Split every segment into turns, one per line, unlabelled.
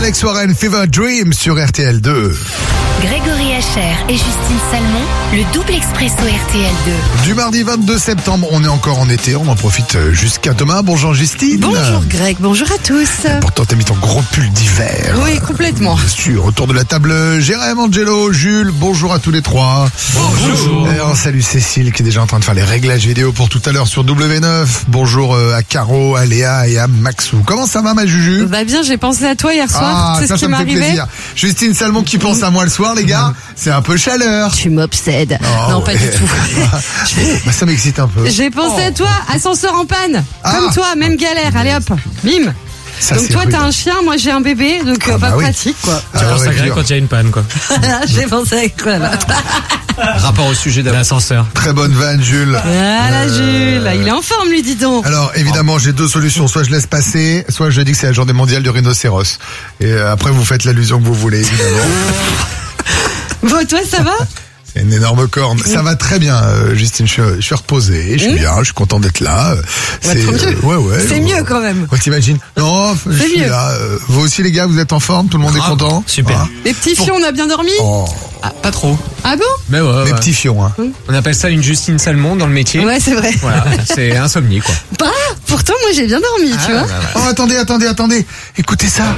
Alex Warren, Fever Dream sur RTL 2.
Grégory Hacher et Justine Salmon, le double expresso RTL 2.
Du mardi 22 septembre, on est encore en été, on en profite jusqu'à demain. Bonjour Justine.
Bonjour Greg, bonjour à tous.
Pourtant t'as mis ton gros pull d'hiver.
Oui, complètement.
Bien sûr, autour de la table, Jérém, Angelo, Jules, bonjour à tous les trois.
Bonjour.
Et on salue Cécile qui est déjà en train de faire les réglages vidéo pour tout à l'heure sur W9. Bonjour à Caro, à Léa et à Maxou. Comment ça va ma Juju?
Va bien, j'ai pensé à toi hier soir, c'est
ça
ce qui
me
m'est
fait
arrivé.
plaisir. Justine Salmon qui pense à moi le soir, les gars, c'est un peu chaleur.
Tu m'obsèdes.
Oh,
Non, pas
ouais.
du tout.
Bah, ça m'excite un peu.
J'ai pensé à toi, ascenseur en panne. Comme toi, même galère. Allez hop, bim.
Ça,
Donc
c'est
toi
rude.
t'as un chien, moi j'ai un bébé, donc
Ah,
pas
bah oui.
pratique quoi.
Ah,
Tu penses
ouais,
à Greg
dur.
quand il y a une panne, quoi.
J'ai pensé à quoi là.
Rapport au sujet de l'ascenseur.
Très bonne vanne, Jules.
Voilà Jules, il est en forme lui, dis donc.
Alors évidemment j'ai deux solutions, soit je laisse passer, soit je dis que c'est la journée mondiale du rhinocéros. Et après vous faites l'allusion que vous voulez évidemment.
Bon, toi ça va?
C'est une énorme corne. Ça va très bien Justine, je suis reposé, je suis bien, je suis content d'être là.
Tant mieux.
Ouais.
C'est mieux quand même.
Ouais, t'imagines? Non, je suis
mieux.
là. Vous aussi les gars, vous êtes en forme, tout le monde est content?
Super.
Ah.
Les petits fions, on a bien dormi?
Oh,
Ah, pas trop.
Ah bon?
Mais ouais,
mes
ouais.
petits fions, hein.
On appelle ça une Justine Salmon dans le métier.
Ouais, c'est vrai.
Voilà, c'est insomnie, quoi.
Bah, pourtant moi j'ai bien dormi, tu vois.
Oh, attendez. Écoutez ça.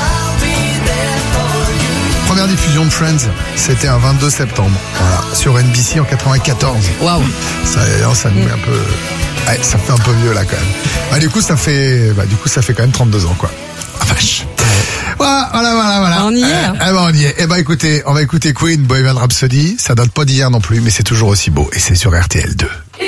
Première diffusion de Friends, c'était un 22 septembre. Voilà, sur NBC en 94.
Waouh.
Ça nous met un peu... Ouais, ça fait un peu vieux là quand même. Bah, du coup, ça fait quand même 32 ans, quoi. Ah vache. Voilà.
On y est, hein.
On y est. Eh ben, écoutez, on va écouter Queen, Bohemian Rhapsody. Ça date pas d'hier non plus, mais c'est toujours aussi beau. Et c'est sur RTL 2.